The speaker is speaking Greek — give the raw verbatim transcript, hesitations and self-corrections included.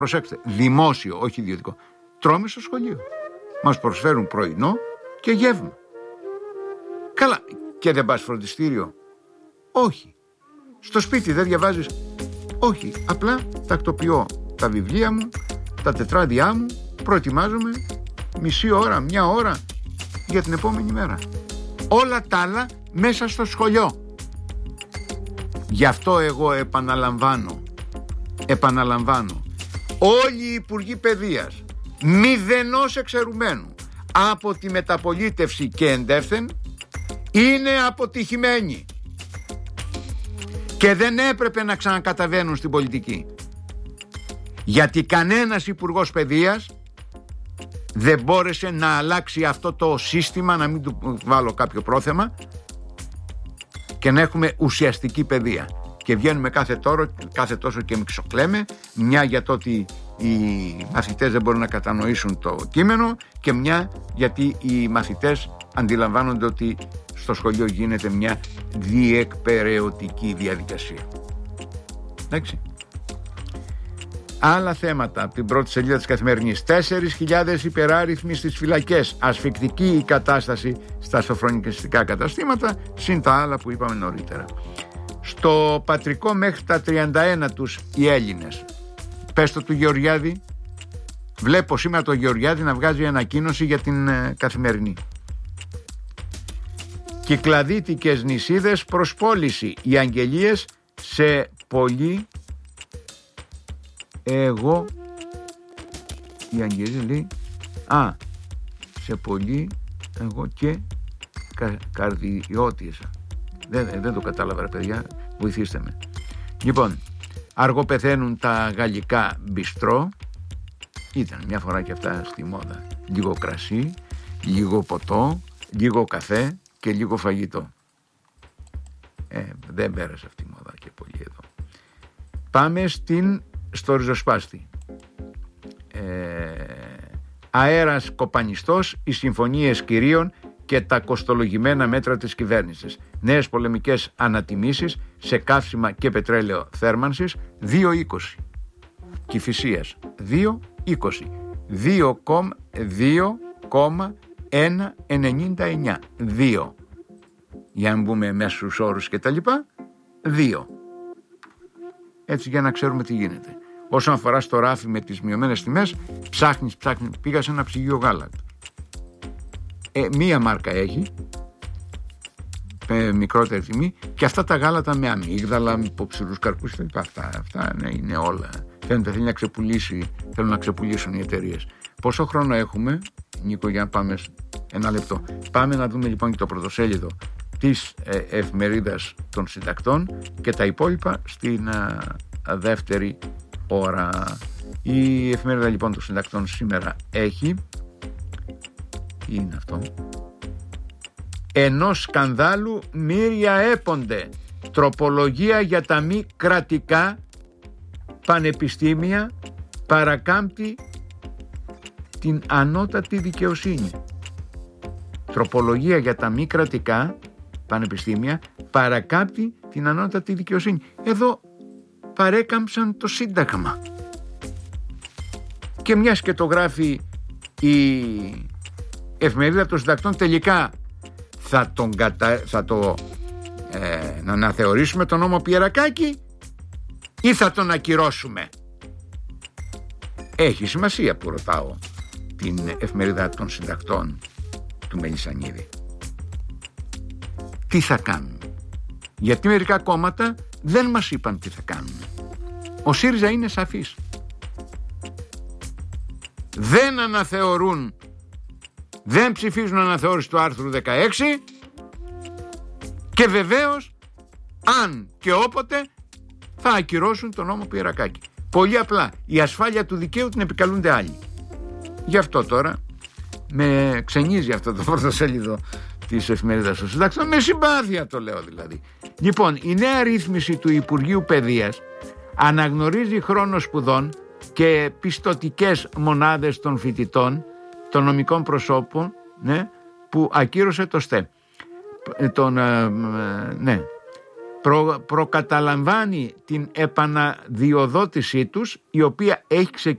προσέξτε, δημόσιο, όχι ιδιωτικό, τρώμε στο σχολείο. Μας προσφέρουν πρωινό και γεύμα. Καλά, και δεν πας φροντιστήριο? Όχι. Στο σπίτι δεν διαβάζεις? Όχι. Απλά τακτοποιώ τα βιβλία μου, τα τετράδια μου, προετοιμάζομαι μισή ώρα, μια ώρα για την επόμενη μέρα. Όλα τα άλλα μέσα στο σχολείο. Γι' αυτό εγώ επαναλαμβάνω, επαναλαμβάνω, όλοι οι υπουργοί παιδείας, μηδενός εξαιρουμένου, από τη μεταπολίτευση και εντεύθεν, είναι αποτυχημένοι και δεν έπρεπε να ξανακαταβαίνουν στην πολιτική, γιατί κανένας υπουργός παιδείας δεν μπόρεσε να αλλάξει αυτό το σύστημα, να μην του βάλω κάποιο πρόθεμα, και να έχουμε ουσιαστική παιδεία. Και βγαίνουμε κάθε, τόρο, κάθε τόσο και μιξοκλέμε, μια για το ότι οι μαθητές δεν μπορούν να κατανοήσουν το κείμενο και μια γιατί οι μαθητές αντιλαμβάνονται ότι στο σχολείο γίνεται μια διεκπεραιωτική διαδικασία. Εντάξει. Άλλα θέματα από την πρώτη σελίδα της Καθημερινής. τέσσερις χιλιάδες υπεράριθμοι στις φυλακές. Ασφικτική η κατάσταση στα σοφρονιστικά καταστήματα, συν τα άλλα που είπαμε νωρίτερα. Στο πατρικό μέχρι τα τριάντα ένα τους οι Έλληνες. Πες το του Γεωργιάδη. Βλέπω σήμερα το Γεωργιάδη να βγάζει ανακοίνωση για την ε, Καθημερινή. Κυκλαδίτικες νησίδες προς πώληση. Οι αγγελίες σε πολύ... Εγώ η Αγγελία λέει α, σε πολύ εγώ και κα, καρδιώτησα. Δεν, δεν το κατάλαβα ρε παιδιά, βοηθήστε με. Λοιπόν, αργοπεθαίνουν τα γαλλικά μπιστρό. Ήταν μια φορά και αυτά στη μόδα. Λίγο κρασί, λίγο ποτό, λίγο καφέ και λίγο φαγητό. Ε, δεν πέρασε αυτή η μόδα και πολύ εδώ. Πάμε στην στο ριζοσπάστη. Ε, αέρας κοπανιστός, οι συμφωνίες κυρίων και τα κοστολογημένα μέτρα της κυβέρνησης. Νέες πολεμικές ανατιμήσεις σε καύσιμα και πετρέλαιο θέρμανσης δύο είκοσι. Κηφισίας δύο είκοσι. δύο κόμμα εκατόν ενενήντα εννιά. δύο. Για να μπούμε μέσους όρους και τα λοιπά. δύο. Έτσι για να ξέρουμε τι γίνεται. Όσον αφορά στο ράφι με τις μειωμένες τιμές, ψάχνεις, ψάχνεις. Πήγα σε ένα ψυγείο γάλακτο. Ε, μία μάρκα έχει, ε, μικρότερη τιμή, και αυτά τα γάλατα με αμύγδαλα, με υποψηλούς καρπούς, αυτά, αυτά ναι, είναι όλα. Φαίνεται θέλει να ξεπουλήσει, θέλουν να ξεπουλήσουν οι εταιρείες. Πόσο χρόνο έχουμε, Νίκο, για να πάμε ένα λεπτό. Πάμε να δούμε λοιπόν και το πρωτοσέλιδο της ε, εφημερίδας των συντακτών και τα υπόλοιπα στην α, α, δεύτερη ώρα. Η εφημερίδα λοιπόν των συντακτών σήμερα έχει, τι είναι αυτό, ενός σκανδάλου μύρια έπονται, τροπολογία για τα μη κρατικά πανεπιστήμια παρακάμπτει την ανώτατη δικαιοσύνη. Τροπολογία για τα μη κρατικά πανεπιστήμια παρακάμπτει την ανώτατη δικαιοσύνη. Εδώ παρέκαμψαν το Σύνταγμα. Και μιας και το γράφει η εφημερίδα των συντακτών, τελικά θα, τον κατα... θα το ε, να αναθεωρήσουμε τον νόμο Πιερακάκη ή θα τον ακυρώσουμε. Έχει σημασία που ρωτάω την εφημερίδα των συντακτών του Μελισσανίδη. Τι θα κάνουν? Γιατί μερικά κόμματα δεν μας είπαν τι θα κάνουν. Ο ΣΥΡΙΖΑ είναι σαφής. Δεν αναθεωρούν, δεν ψηφίζουν αναθεώρηση του άρθρου δεκαέξι και βεβαίως αν και όποτε θα ακυρώσουν τον νόμο Πιερακάκη. Πολύ απλά, η ασφάλεια του δικαίου την επικαλούνται άλλοι. Γι' αυτό τώρα με ξενίζει αυτό το πρωτοσέλιδο της εφημερίδας των συντάξεων, με συμπάθεια το λέω δηλαδή. Λοιπόν, η νέα ρύθμιση του Υπουργείου Παιδείας αναγνωρίζει χρόνο σπουδών και πιστωτικές μονάδες των φοιτητών, των νομικών προσώπων, ναι, που ακύρωσε το ΣΤΕ. Τον, ε, ναι. προ, προκαταλαμβάνει την επαναδιοδότησή τους, η οποία έχει ξεκινήσει